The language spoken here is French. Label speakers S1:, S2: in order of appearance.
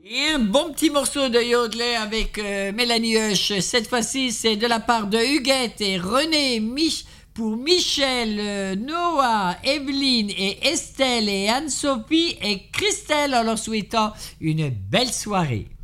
S1: Et un bon petit morceau de yodelet avec Mélanie Huche. Cette fois-ci, c'est de la part de Huguette et René pour Michel, Noah, Evelyne et Estelle et Anne-Sophie et Christelle en leur souhaitant une belle soirée.